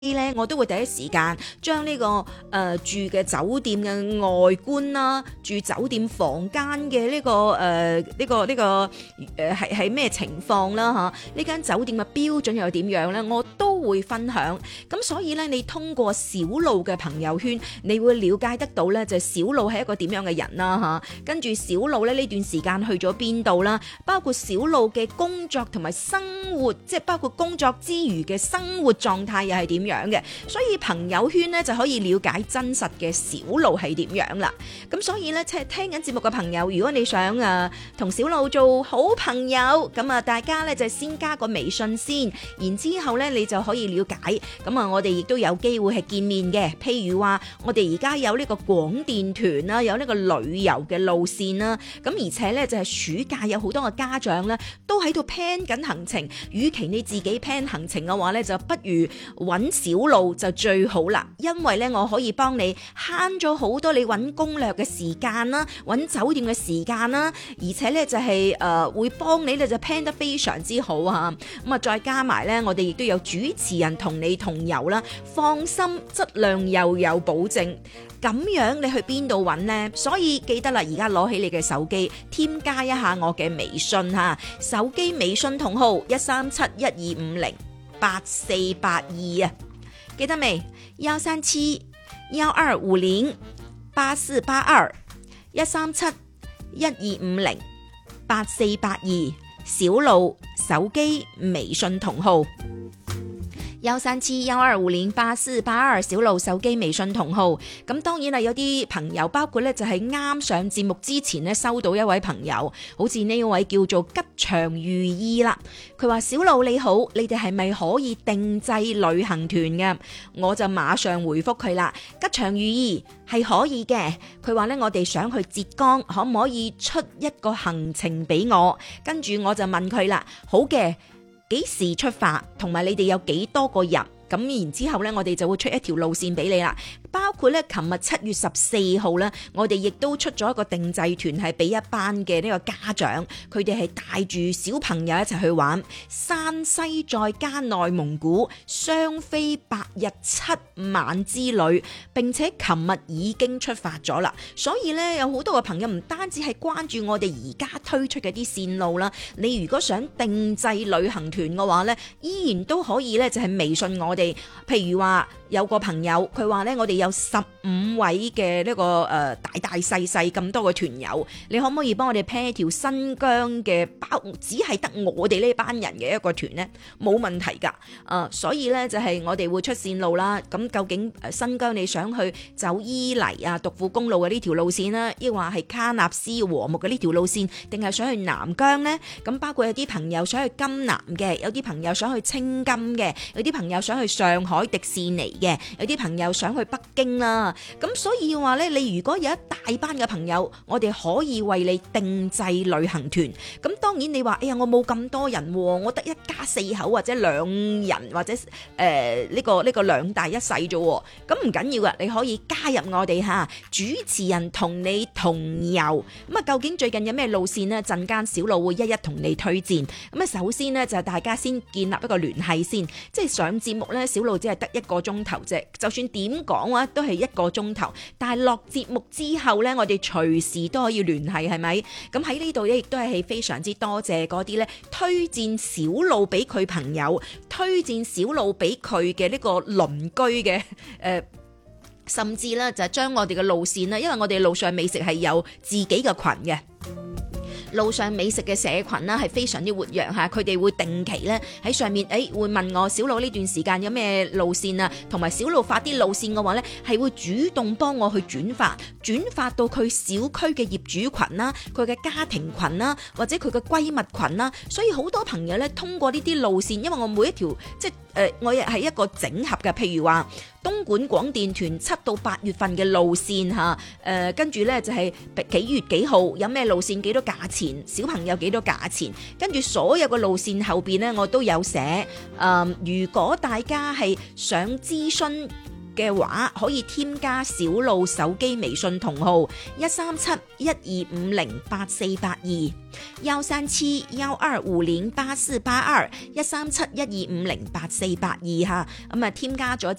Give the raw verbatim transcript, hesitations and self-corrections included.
咧，我都會第一時間將呢、這個誒、呃、住嘅酒店嘅外觀啦，住酒店房間嘅呢、這個誒呢、呃這個呢、這個誒係係咩情況啦嚇？呢間酒店嘅標準又點樣咧？我都會分享。咁所以咧，你通過小路嘅朋友圈，你會了解得到咧，就係、小路係一個點樣嘅人啦嚇。跟住小路咧呢段時間去咗邊度啦？包括小路嘅工作同埋生活，即係包括工作之餘嘅生活狀態又係點樣嘅？所以朋友圈咧就可以了解真實嘅小路係點樣啦。咁所以咧，即係聽緊節目嘅朋友，如果你想誒同、呃、小路做好朋友，咁啊大家咧就先加個微信先，然之後咧你就可以了解。咁啊，我哋亦都有機會係見面嘅。譬如話，我哋而家有呢個廣電團啦，有呢個旅遊嘅路線啦。咁而且咧就係、是、暑假有好多嘅家長咧都喺度 plan 緊行程。與其你自己 plan 行程嘅話咧，就不如揾小路就最好啦。因為咧我可以幫你慳咗好多你揾攻略嘅時間啦，揾酒店嘅時間啦，而且咧就係、是、誒、呃、會幫你咧就 plan 得非常之好啊。咁啊再加埋咧，我哋亦都有主持人同你同遊啦，放心，質量又有保證。咁樣你去邊度揾呢？所以記得啦，而家攞起你嘅手機，添加一下我嘅微信嚇，手機微信同號一三七一二五零八四八二啊，記得未？幺三七幺二五零八四八二一三七一二五零八四八二，小路手機微信同號。幺三七幺二五零八四八二，小路手機微信同號。咁當然啦，有啲朋友包括咧就係啱上節目之前咧收到一位朋友，好似呢位叫做吉祥如意啦。佢話小路你好，你哋係咪可以定制旅行團嘅？我就馬上回覆佢啦，吉祥如意係可以嘅。佢話咧我哋想去浙江，可唔可以出一個行程俾我？跟住我就問佢啦，好嘅。幾時出發，同埋你哋有幾多個人？咁然之後咧，我哋就會出一條路線俾你啦。包括咧，琴日七月十四號咧，我哋亦都出咗一個定制團，係俾一班嘅呢個家長，佢哋係帶住小朋友一齊去玩山西再加內蒙古雙飛八日七晚之旅，並且琴日已經出發咗啦。所以咧，有好多個朋友唔單止係關注我哋而家推出嘅啲線路啦，你如果想定制旅行團嘅話咧，依然都可以咧，就係微信我哋。譬如話有個朋友佢話咧，我哋有十五位嘅呢個誒大大細細咁多個團友，你可唔可以幫我哋 plan 一條新疆嘅包，只係得我哋呢班人嘅一個團呢？冇問題噶，誒、呃，所以咧就係我哋會出線路啦。咁究竟新疆你想去走伊犁啊、獨庫公路嘅呢條路線啦，抑或係喀納斯和睦嘅呢條路線，定係想去南疆呢？咁包括有啲朋友想去金南嘅，有啲朋友想去青金嘅，有啲朋友想去上海迪士尼嘅，有啲朋友想去北京啦。咁所以話咧，你如果有一大班嘅朋友，我哋可以為你定制旅行團。咁當然你話，哎呀，我冇咁多人，我得一家四口或者兩人或者誒呢、呃這個呢、這個兩大一細啫。咁唔緊要噶，你可以加入我哋吓，主持人同你同遊。咁啊，究竟最近有咩路線呢？陣間小路會一一同你推薦。咁啊，首先呢，就係大家先建立一個聯繫先，即係上節目咧，小路只係得一個鐘頭啫。就算點講話都係一個鐘頭，但係落節目之後咧，我哋隨時都可以聯繫，係咪？咁喺呢度咧，亦都係非常之多謝嗰啲咧推薦小路俾佢朋友，推薦小路俾佢嘅呢個鄰居嘅誒、呃，甚至咧就係將我哋嘅路線啦，因為我哋路上美食係有自己嘅群嘅。路上美食嘅社群啦，係非常之活躍嚇，佢哋會定期咧喺上面，誒、哎、會問我小路呢段時間有咩路線啊，同埋小路發啲路線嘅話咧，係會主動幫我去轉發，轉發到佢小區嘅業主群啦，佢嘅家庭群啦，或者佢嘅閨蜜群啦，所以好多朋友咧通過呢啲路線，因為我每一條即係誒、呃，我亦係一個整合嘅，譬如話東莞廣電團七到八月份嘅路線嚇，誒跟住咧就係、是、幾月幾號有咩路線幾多價錢。小朋友幾多價錢，跟住所有嘅路線後邊呢，我都有寫。誒、呃，如果大家係想諮詢嘅嘅話，可以添加小路手機微信同號一三七一二五零八四八二幺三七幺二五零八四八二一三七一二五零八四八二吓，咁啊添加咗